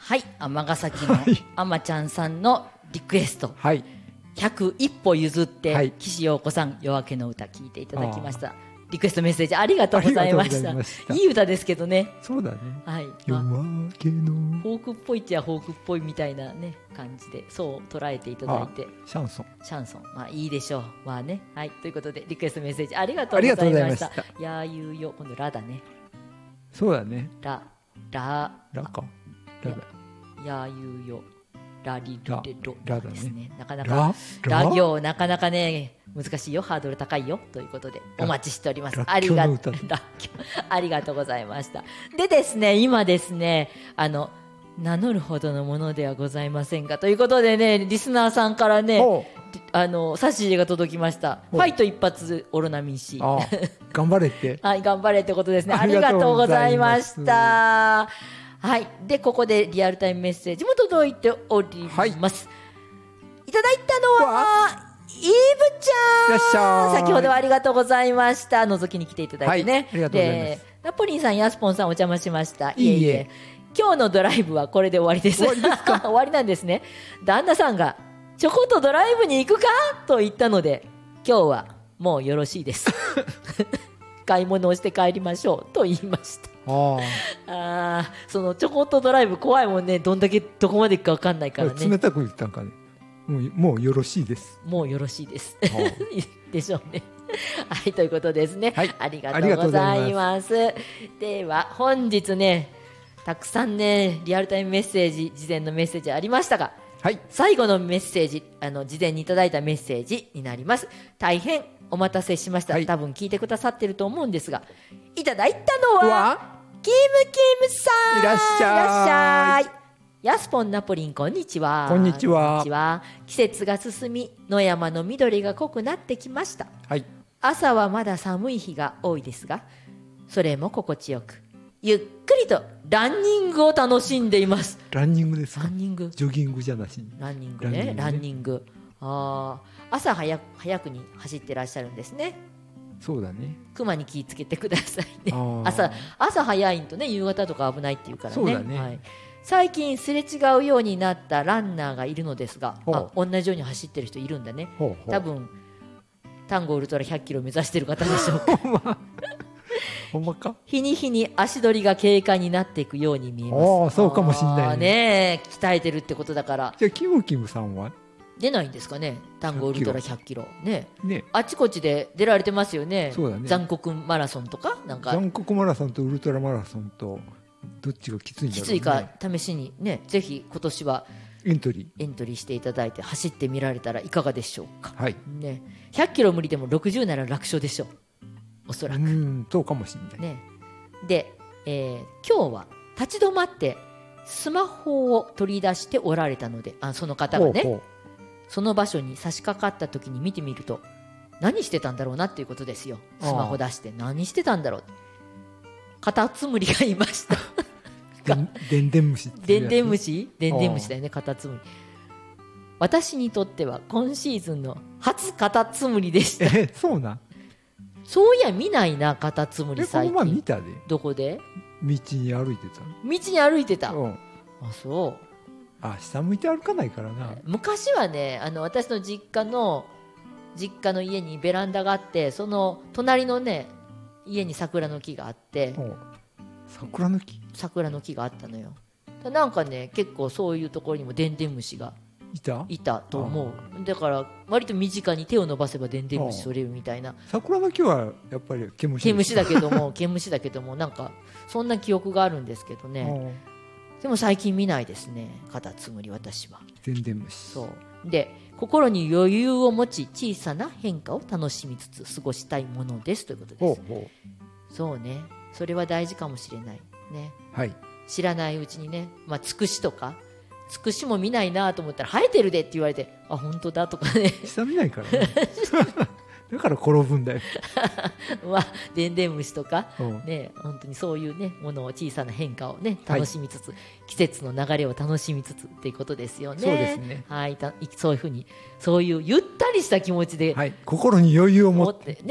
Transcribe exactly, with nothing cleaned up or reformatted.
はい、尼崎のあまちゃんさんのリクエスト、 はい、 ひゃくいっぽ譲って、 はい、 岸陽子さん夜明けの歌聞いていただきました。リクエストメッセージありがとうございました。いい歌ですけどね。 そうだね。 はい。 夜明けのフォークっぽいっちゃフォークっぽいみたいなね感じでそう捉えていただいて。 シャンソン。 シャンソン。まあいいでしょう。まあね。はい。ということでリクエストメッセージありがとうございました。やーゆうよ、今度ラだね。 そうだね。 ラララか。ラだ。 やーゆうよ。ラリルレロラだですね。 ね。 なかなかラ行なかなかね難しいよ、ハードル高いよということでお待ちしております。ありがとうありがとうございました。でですね、今ですね、あの名乗るほどのものではございませんがということでね、リスナーさんからねあの差し入れが届きました。ファイト一発オロナミン C 頑張れってはい、頑張れってことですね。ありがとうございました。はい。で、ここでリアルタイムメッセージも届いております。はい、いただいたのは、イーブちゃん。いらっしゃい。先ほどはありがとうございました。覗きに来ていただいてね。はい、 ありがとうございます。 ナポリンさん、ヤスポンさんお邪魔しました。いえいえ。今日のドライブはこれで終わりです。終わりですか？終わりなんですね。旦那さんが、ちょこっとドライブに行くかと言ったので、今日はもうよろしいです。買い物をして帰りましょうと言いました。ああ、そのちょこっとドライブ怖いもんね。どんだけどこまで行くか分かんないからね。 冷たく言ったんかね。もう、もうよろしいです。 もうよろしいです。でしょうね。はい、ということですね。はい、ありがとうございます。では本日ね、たくさんねリアルタイムメッセージ、事前のメッセージありましたが、はい、最後のメッセージ、あの事前にいただいたメッセージになります。大変お待たせしました。はい、多分聞いてくださってると思うんですが、いただいたのはキムキムさん。 いらっしゃい。いらっしゃい。 ヤスポンナポリン、こんにちは。 こんにちは。 こんにちは。季節が進み、野山の緑が濃くなってきました。はい。朝はまだ寒い日が多いですが、それも心地よく、ゆっくりとランニングを楽しんでいます。 ランニングですか？ ランニング。 ジョギングじゃなしに。 ランニングね。ランニング。ああ、朝早く早くに走ってらっしゃるんですね。 そうだね。 熊に気をつけてくださいね。朝朝早いとね、夕方とか危ないっていうからね。 そうだね。はい、 最近すれ違うようになったランナーがいるのですが、あ、同じように走ってる人いるんだね。ほうほう、多分タンゴウルトラひゃっキロ目指してる方でしょうか。 ほんまか。 日に日に足取りが軽快になっていくように見えます。 ああ、そうかもしれないね。鍛えてるってことだから。 じゃあキムキムさんは出ないんですかね、タンゴウルトラひゃっキロね。ね、あちこちで出られてますよね。そうだね。残酷マラソンとかなんか。 残酷マラソンとウルトラマラソンとどっちがきついんだろうね。 きついか試しにね、ぜひ今年はエントリーエントリーしていただいて走ってみられたらいかがでしょうか。 はい。 ね、ひゃっキロ無理でもろくじゅうなら楽勝でしょう。おそらく。 うん、そうかもしれない。 ね。で、えー、今日は立ち止まってスマホを取り出しておられたので、あ、その方がね。ほうほう、その場所に差し掛かった時に見てみると、何してたんだろうなっていうことですよ。スマホ出して何してたんだろう。カタツムリがいました。 でんでん虫。 でんでん虫？でんでん虫だよね、カタツムリ。私にとっては今シーズンの初カタツムリでした。 え、そうなん？ そういや見ないな、カタツムリ最近。 え、この前見たで。 どこで？ 道に歩いてた。 道に歩いてた。うん、あ、そう。 あ、下向いて歩かないからな。 昔はね、あの私の実家の実家の家にベランダがあって、その隣のね家に桜の木があって、 桜の木桜の木があったのよ。なんかね、結構そういうところにもでんでん虫がいたいたと思う。だから割と身近に手を伸ばせばでんでん虫取れるみたいな。 桜の木はやっぱり毛虫毛虫だけども毛虫だけどもなんかそんな記憶があるんですけどね。でも最近見ないですね、カタツムリ。私はでんでん虫。 そうで、心に余裕を持ち小さな変化を楽しみつつ過ごしたいものですということです。ほうほう、そうね、それは大事かもしれないね。はい、知らないうちにね、まあつくしとかつくしも見ないなと思ったら生えてるでって言われて、あ、本当だとかね。 下見ないからね。だから転ぶんだよ。 まあ、でんでん虫とか、ね、本当にそういうね、ものを小さな変化をね、楽しみつつ、はい、季節の流れを楽しみつつっていうことですよね。 そうですね。 はい、そういうふうに、そういうゆったりした気持ちで、 はい、心に余裕を持って。